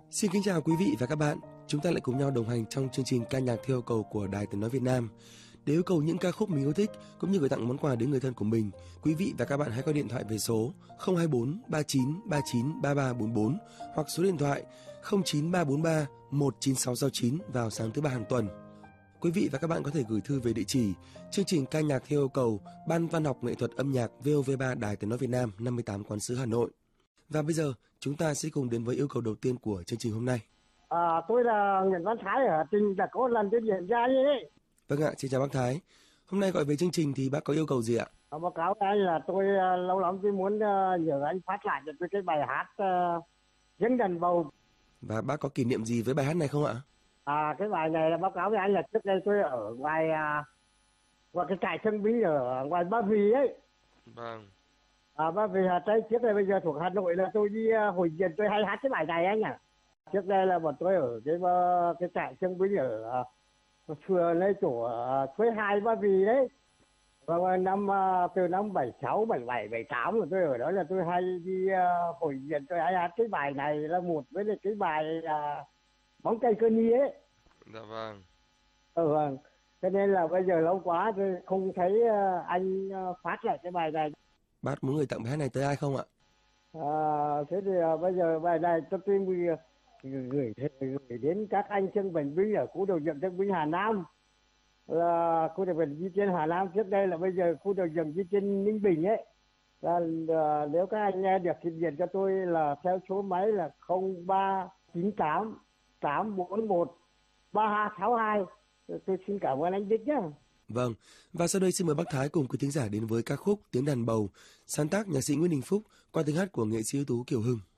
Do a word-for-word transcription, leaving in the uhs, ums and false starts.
Xin kính chào quý vị và các bạn. Chúng ta lại cùng nhau đồng hành trong chương trình ca nhạc theo yêu cầu của Đài Tiếng nói Việt Nam. Để yêu cầu những ca khúc mình yêu thích cũng như gửi tặng món quà đến người thân của mình, quý vị và các bạn hãy gọi điện thoại về số không hai bốn ba chín ba chín ba ba bốn bốn hoặc số điện thoại không chín ba bốn ba một chín sáu sáu chín vào sáng thứ ba hàng tuần. Quý vị và các bạn có thể gửi thư về địa chỉ chương trình ca nhạc theo yêu cầu Ban Văn học Nghệ thuật Âm nhạc vê o vê ba Đài Tiếng nói Việt Nam, năm mươi tám Quán sứ Hà Nội. Và bây giờ chúng ta sẽ cùng đến với yêu cầu đầu tiên của chương trình hôm nay. À, tôi là Nguyễn Văn Thái ở Trình đã có lần tôi diễn ra như thế. Vâng ạ, xin chào bác Thái. Hôm nay gọi về chương trình thì bác có yêu cầu gì ạ? À, báo cáo với anh là tôi uh, lâu lắm tôi muốn uh, nhờ anh phát lại cho tôi cái bài hát uh, Dân đàn bầu. Và bác có kỷ niệm gì với bài hát này không ạ? À, cái bài này là báo cáo với anh là trước đây tôi ở ngoài uh, ngoài cái trại thương binh ở ngoài Ba Vì ấy. Vâng. À, Ba Vì Hà Tây, trước đây bây giờ thuộc Hà Nội là tôi đi uh, hội diện tôi hay hát cái bài này anh ạ. Trước đây là bọn tôi ở cái uh, cái trại thương binh ở uh, phường nơi chỗ uh, Suối Hai Ba Vì đấy. Và năm uh, từ năm bảy sáu, bảy bảy, bảy tám là tôi ở đó là tôi hay đi uh, hội diện tôi hay hát cái bài này là một với lại cái bài uh, bóng cây cơ ni ấy. Dạ vâng. Ừ vâng. Cho nên là bây giờ lâu quá tôi không thấy uh, anh uh, phát lại cái bài này. Bác muốn gửi tặng bài hát này tới ai không ạ? À, thế thì uh, bây giờ bài này tôi tuyên gửi, gửi gửi đến các anh thương bệnh binh ở khu điều dưỡng thương binh Hà Nam. Là khu điều dưỡng Di Tiên Hà Nam, trước đây là bây giờ khu điều dưỡng Di Tiên Ninh Bình ấy. Là uh, nếu các anh nghe được thì điện cho tôi là theo số máy là không ba chín tám tám bốn một ba hai sáu hai. Tôi xin cảm ơn anh Đức nhé. Vâng, và sau đây xin mời bác Thái cùng quý thính giả đến với ca khúc Tiếng đàn bầu, sáng tác nhạc sĩ Nguyễn Đình Phúc qua tiếng hát của nghệ sĩ ưu tú Kiều Hưng.